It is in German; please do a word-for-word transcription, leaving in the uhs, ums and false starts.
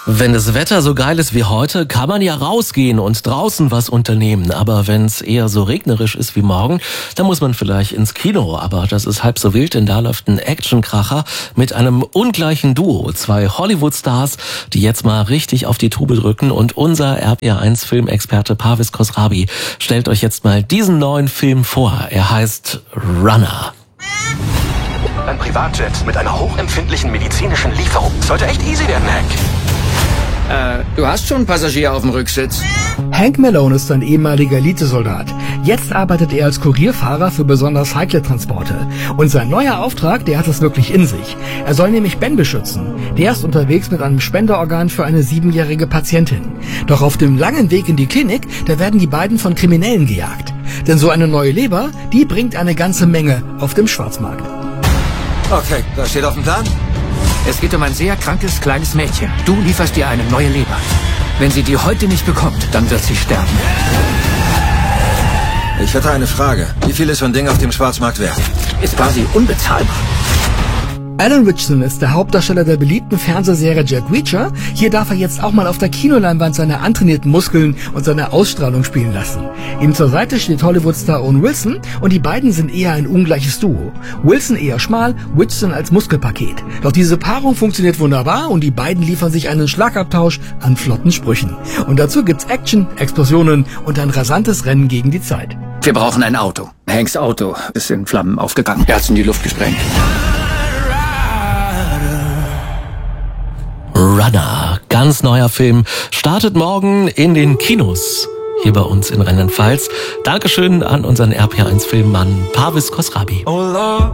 Wenn das Wetter so geil ist wie heute, kann man ja rausgehen und draußen was unternehmen. Aber wenn es eher so regnerisch ist wie morgen, dann muss man vielleicht ins Kino. Aber das ist halb so wild, denn da läuft ein Actionkracher mit einem ungleichen Duo. Zwei Hollywood-Stars, die jetzt mal richtig auf die Tube drücken. Und unser R T L eins Filmexperte Parviz Khosravi stellt euch jetzt mal diesen neuen Film vor. Er heißt Runner. Ein Privatjet mit einer hochempfindlichen medizinischen Lieferung. Sollte echt easy werden, Hank. Äh, du hast schon einen Passagier auf dem Rücksitz. Hank Malone ist ein ehemaliger Elitesoldat. Jetzt arbeitet er als Kurierfahrer für besonders heikle Transporte. Und sein neuer Auftrag, der hat es wirklich in sich. Er soll nämlich Ben beschützen. Der ist unterwegs mit einem Spenderorgan für eine siebenjährige Patientin. Doch auf dem langen Weg in die Klinik, da werden die beiden von Kriminellen gejagt. Denn so eine neue Leber, die bringt eine ganze Menge auf dem Schwarzmarkt. Okay, was steht auf dem Plan? Es geht um ein sehr krankes kleines Mädchen. Du lieferst ihr eine neue Leber. Wenn sie die heute nicht bekommt, dann wird sie sterben. Ich hätte eine Frage. Wie viel ist so ein Ding auf dem Schwarzmarkt wert? Ist quasi unbezahlbar. Alan Ritchson ist der Hauptdarsteller der beliebten Fernsehserie Jack Reacher. Hier darf er jetzt auch mal auf der Kinoleinwand seine antrainierten Muskeln und seine Ausstrahlung spielen lassen. Ihm zur Seite steht Hollywood-Star Owen Wilson und die beiden sind eher ein ungleiches Duo. Wilson eher schmal, Ritchson als Muskelpaket. Doch diese Paarung funktioniert wunderbar und die beiden liefern sich einen Schlagabtausch an flotten Sprüchen. Und dazu gibt's Action, Explosionen und ein rasantes Rennen gegen die Zeit. Wir brauchen ein Auto. Hanks Auto ist in Flammen aufgegangen. Er hat's in die Luft gesprengt. Runner, ganz neuer Film, startet morgen in den Kinos hier bei uns in Rheinland-Pfalz. Dankeschön an unseren R T L eins Filmmann Parviz Khosravi.